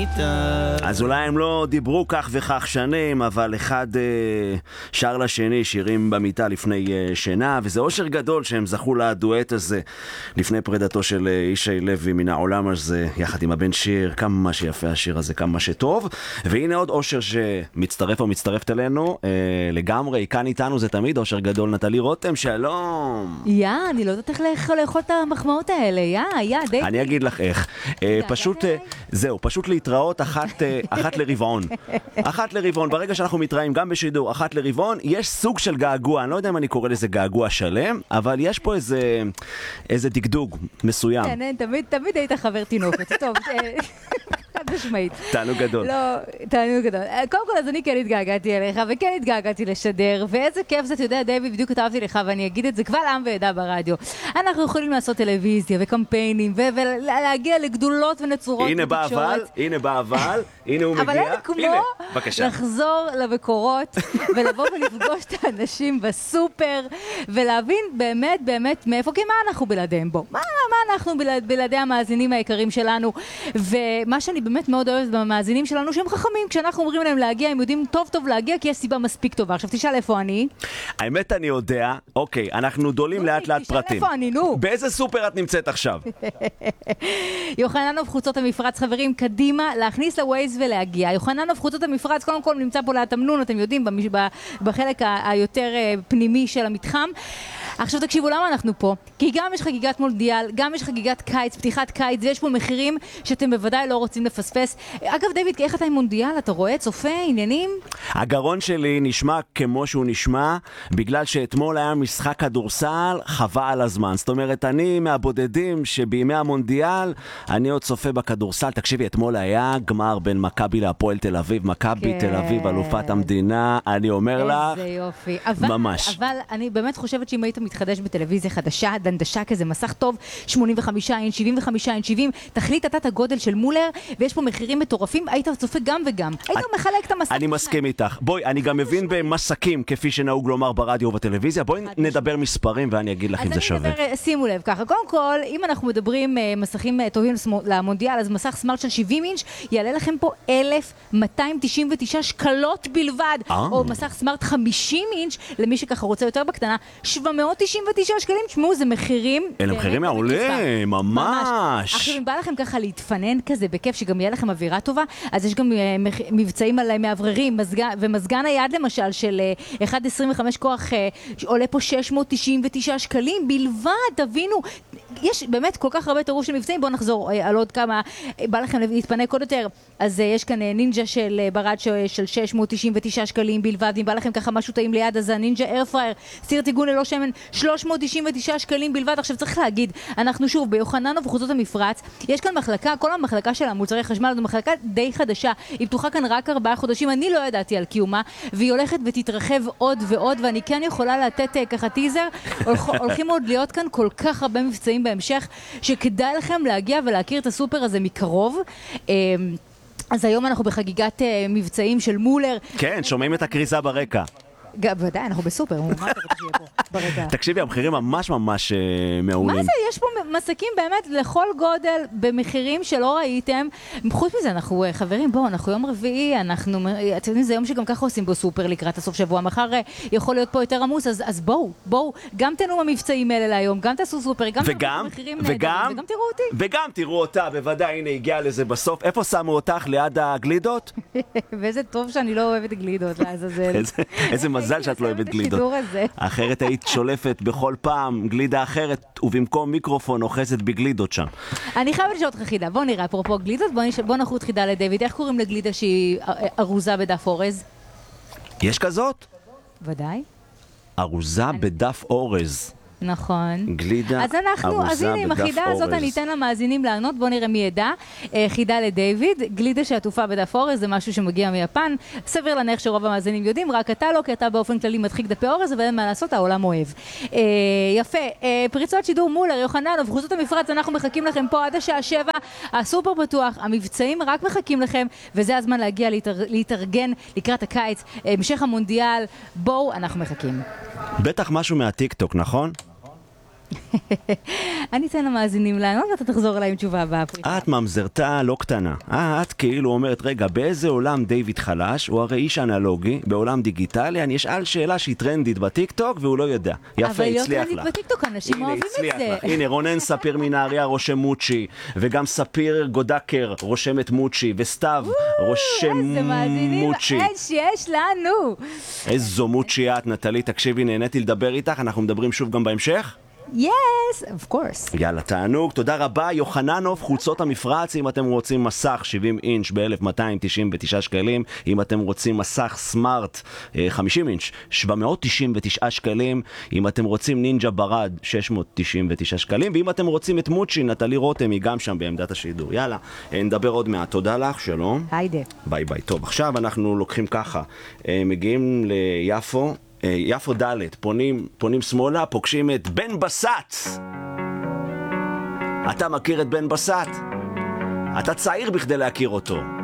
איתה. אז אולי הם לא דיברו כך וכך שנים, אבל אחד שר לשני שירים במיטה לפני שינה, וזה אושר גדול שהם זכו לדואט הזה לפני פרידתו של ישי לוי מן העולם הזה, יחד עם הבן שיר. כמה שיפה השיר הזה, כמה שטוב. והנה עוד אושר שמצטרף או מצטרפת אלינו לגמרי, כאן איתנו זה תמיד אושר גדול, נטלי רותם, שלום. אני לא יודעת איך לאכול את המחמאות האלה, די. אני אגיד לך איך. פשוט להתראות אחת לרבעון. אחת לרבעון, ברגע שאנחנו מתראים גם בשידור, אחת לרבעון, יש סוג של געגוע, אני לא יודע אם אני קורא לזה געגוע שלם, אבל יש פה איזה דגדוג מסוים. כן, תמיד היית חבר תינוקת, טוב. משמעית. תענוג גדול. לא, תענוג גדול. קודם כל, אז אני כן התגעגעתי אליך, וכן התגעגעתי לשדר, ואיזה כיף זה, אתה יודע, דיוויד, בדיוק כתבתי לך, ואני אגיד את זה קבל עם ועדה ברדיו. אנחנו יכולים לעשות טלוויזיה וקמפיינים, ולהגיע לגדולות ונצורות בתקשורת. הנה באבל, הנה הוא מגיע. אבל אין כמו לחזור למקורות, ולבוא ולפגוש את האנשים בסופר, ולהבין באמת מאיפה, כי מה אנחנו בלעדיהם בו? מה אנחנו בלעדי המאזינים היקרים שלנו? ומה שאני באמת מאוד אוהבת במאזינים שלנו, שהם חכמים, כשאנחנו אומרים להם להגיע, הם יודעים טוב להגיע, כי יש סיבה מספיק טובה. עכשיו תשאל איפה אני. האמת אני יודע, אוקיי, אנחנו דולים לאט פרטים. תשאל איפה אני, נו. באיזה סופר את נמצאת עכשיו? יוחננוף חוצות המפרץ, חברים, קדימה, להכניס לווייז ולהגיע. יוחננוף חוצות המפרץ, קודם כל נמצא פה לתמנון, אתם יודעים, בחלק היותר פנימי של המתחם. עכשיו תקשיבו, למה אנחנו פה? כי גם יש חגיגת מונדיאל, גם יש חגיגת קיץ, פתיחת קיץ, ויש פה מחירים שאתם בוודאי לא רוצים לפספס. אגב, דיוויד, איך אתה עם מונדיאל? אתה רואה, צופה, עניינים? הגרון שלי נשמע כמו שהוא נשמע, בגלל שאתמול היה משחק כדורסל, חבל על הזמן. זאת אומרת, אני מהבודדים שבימי המונדיאל, אני עוד צופה בכדורסל. תקשיבי, אתמול היה גמר בין מכבי להפועל תל אביב, מכבי תל אביב, אלופת המדינה, אני אומר לך, איזה יופי. ממש. אבל אני באמת חושבת שאם היית מתחדש בטלוויזיה חדשה, דנדשה כזה, מסך טוב, 85 אינץ', 75 אינץ', 70, תחליט אתה את הגודל של מולר, ויש פה מחירים מטורפים, היית צופה גם וגם. היית מחלק את המסך. אני מסכים איתך. בואי, אני גם מבין במסקים, כפי שנהוג לומר ברדיו ובטלוויזיה. בואי נדבר מספרים ואני אגיד לך אם זה שווה. שימו לב ככה, קודם כל, אם אנחנו מדברים מסכים טובים למונדיאל, אז מסך סמארט של 70 אינץ' יעלה לכם פה 1,299 שקלות בלבד, או מסך סמארט 50 אינץ', למי שככה רוצה יותר בקטנה, 799 שקלים. תשמעו, זה מחירים. אלה מחירים מעולים, ממש. עכשיו, אם בא לכם ככה להתפנן כזה בכיף, שגם יהיה לכם אווירה טובה, אז יש גם מבצעים על מאווררים, ומזגן היד למשל של 1.25 כוח עולה פה 699 שקלים בלבד, תבינו. יש באמת כל כך הרבה טירוף של מבצעים. בואו נחזור על עוד כמה, בא לכם להתפנק עוד יותר. אז יש כאן נינג'ה של ברד של 699 שקלים בלבד. אם בא לכם ככה משהו טעים ליד, אז הנינג'ה איירפרייר, סיר טיגון ללא שמן, 399 שקלים בלבד. עכשיו צריך להגיד, אנחנו שוב ביוחננוף וחוצות המפרץ, יש כאן מחלקה, כל המחלקה של המוצרי חשמל, זו מחלקה די חדשה, היא פתוחה כאן רק 4 חודשים, אני לא ידעתי על קיומה, והיא הולכת ותתרחב עוד ועוד, ואני כן יכולה לתת ככה טיזר, הולכים עוד להיות כאן כל כך הרבה מבצעים בהמשך, שכדאי לכם להגיע ולהכיר את הסופר הזה מקרוב. אז היום אנחנו בחגיגת מבצעים של מולר. כן, שומעים את הקריזה ברקע. ודאי, אנחנו בסופר, מה אתה רוצה שיהיה פה ברקע? תקשיבי, המחירים ממש מעולים. מה זה? יש פה מסקים באמת לכל גודל, במחירים שלא ראיתם. חוץ מזה, אנחנו חברים, בואו, אנחנו יום רביעי, אתם יודעים, זה יום שגם ככה עושים בו סופר לקראת הסוף שבוע. מחר יכול להיות פה יותר עמוס, אז בואו, גם תנו במבצעים האלה להיום, גם תעשו סופר, גם תראו במחירים נהדרים, וגם תראו אותי. וגם תראו אותה, בוודאי, הנה, הגיעה לזה בסוף. איפה שמו אותך? ליד הגלידות? ואיזה טוב שאני לא אוהבת גלידות, לעזאזל. איזה מזל שאת לא אוהבת גלידות. אחרת היית שולפת בכל פעם גלידה אחרת, ובמקום מיקרופון אוחזת בגלידות שם. אני חייבת לשאול אותך חידה. בוא נראה, אפרופו גלידות, בוא נחוט חידה לדיוויד. איך קוראים לגלידה שהיא ארוזה בדף אורז? יש כזאת? ודאי. ארוזה בדף אורז. נכון. גלידה אז הנה, עם החידה הזאת אני אתן למאזינים לענות, בואו נראה מי ידע. חידה לדיוויד, גלידה שעטופה בדף אורז, זה משהו שמגיע מיפן. סביר להניח שרוב המאזינים יודעים, רק אתה לא, כי אתה באופן כללי מדחיק דפי אורז, אבל אין מה לעשות, העולם אוהב. יפה, פריצות שידור מולר, יוחננוף, חוצות המפרץ, אנחנו מחכים לכם פה עד השעה 7, הסופר פתוח, המבצעים רק מחכים לכם, וזה הזמן להגיע להתארגן לקראת הקיץ, המשך המונדיאל, בואו, אנחנו מחכים. בטח משהו מהטיקטוק, נכון? אני אתן למאזינים לענות ואתה תחזור אליי עם תשובה הבאה. את ממזרתה לא קטנה. את כאילו אומרת, רגע, באיזה עולם דיוויד חלש? הוא הרי איש אנלוגי, בעולם דיגיטלי, אני אשאל שאלה שהיא טרנדית בטיקטוק והוא לא יודע. יפה, אבל הצליח לך. אבל להיות טרנדית בטיקטוק, אנשים אוהבים את זה. הנה, רונן ספיר מנהריה רושם מוצ'י, וגם ספיר גודקר רושמת מוצ'י, וסתיו רושם איזה מאזינים, מוצ'י. יש לנו. איזו מוצ'י את, נטלי, תקשיבי, נהניתי לדבר איתך, אנחנו מדברים שוב גם בהמשך? Yes, of course. יאללה, תענוג, תודה רבה. יוחננוב, חולצות המפרץ, אם אתם רוצים מסך 70 אינץ' ב-1299 שקלים, אם אתם רוצים מסך סמארט 50 אינץ' 799 שקלים, אם אתם רוצים נינג'ה ברד 699 שקלים, ואם אתם רוצים את מוצ'י, נטלי רותם, היא גם שם בעמדת השידור. יאללה, נדבר עוד מעט. תודה לך, שלום. היידה. ביי ביי. טוב, עכשיו אנחנו לוקחים ככה, מגיעים ליפו, יפו ד', פונים שמאלה, פוגשים את בן בסט. אתה מכיר את בן בסט? אתה צעיר בכדי להכיר אותו.